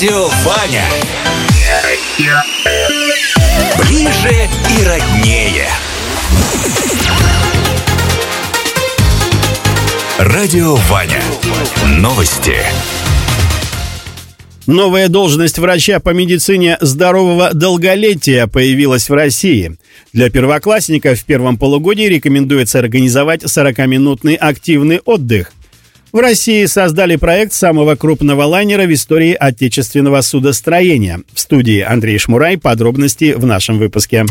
Радио Ваня. Ближе и роднее. Радио Ваня. Новости. Новая должность врача по медицине здорового долголетия появилась в России. Для первоклассников в первом полугодии рекомендуется организовать 40-минутный активный отдых. В России создали проект самого крупного лайнера в истории отечественного судостроения. В студии Андрей Шмурай. Подробности в нашем выпуске.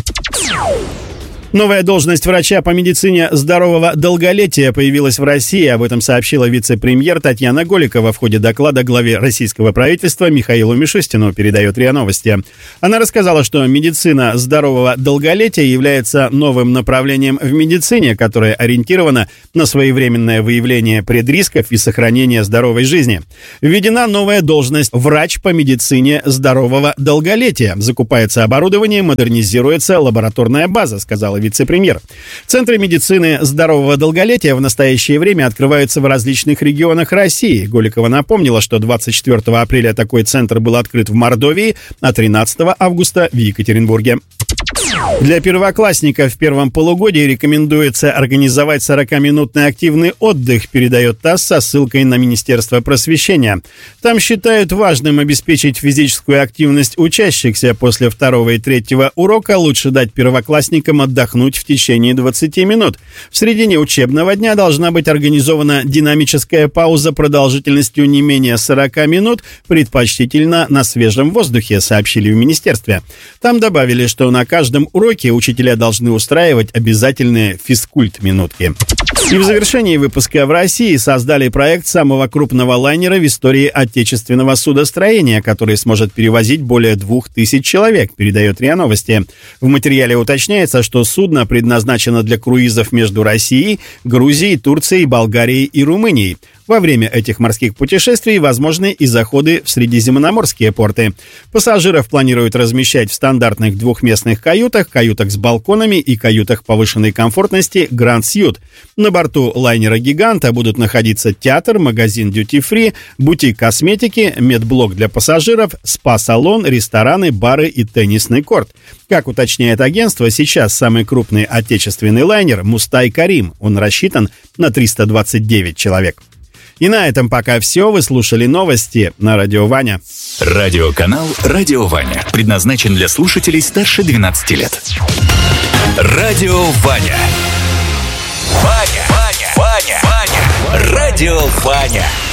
Новая должность врача по медицине здорового долголетия появилась в России. Об этом сообщила вице-премьер Татьяна Голикова в ходе доклада главе российского правительства Михаилу Мишустину, передает РИА Новости. Она рассказала, что медицина здорового долголетия является новым направлением в медицине, которое ориентировано на своевременное выявление предрисков и сохранение здоровой жизни. Введена новая должность врач по медицине здорового долголетия. Закупается оборудование, модернизируется лабораторная база, сказала вице-премьер. Центры медицины здорового долголетия в настоящее время открываются в различных регионах России. Голикова напомнила, что 24 апреля такой центр был открыт в Мордовии, а 13 августа в Екатеринбурге. Для первоклассников в первом полугодии рекомендуется организовать 40-минутный активный отдых, передает ТАСС со ссылкой на Министерство просвещения. Там считают важным обеспечить физическую активность учащихся. После второго и третьего урока лучше дать первоклассникам отдохнуть в течение 20 минут. В середине учебного дня должна быть организована динамическая пауза продолжительностью не менее 40 минут, предпочтительно на свежем воздухе, сообщили в министерстве. Там добавили, что на каждом уроке учителя должны устраивать обязательные физкульт-минутки. И в завершении выпуска: в России создали проект самого крупного лайнера в истории отечественного судостроения, который сможет перевозить более 2000 человек, передает РИА Новости. В материале уточняется, что судно предназначено для круизов между Россией, Грузией, Турцией, Болгарией и Румынией. Во время этих морских путешествий возможны и заходы в средиземноморские порты. Пассажиров планируют размещать в стандартных двухместных каютах с балконами и каютах повышенной комфортности Grand Suite. На борту лайнера-гиганта будут находиться театр, магазин дьюти-фри, бутик косметики, медблок для пассажиров, спа-салон, рестораны, бары и теннисный корт. Как уточняет агентство, сейчас самый крупный отечественный лайнер «Мустай Карим». Он рассчитан на 329 человек. И на этом пока все. Вы слушали новости на Радио Ваня. Радиоканал «Радио Ваня» предназначен для слушателей старше 12 лет. Радио Ваня. Ваня. Радио Ваня.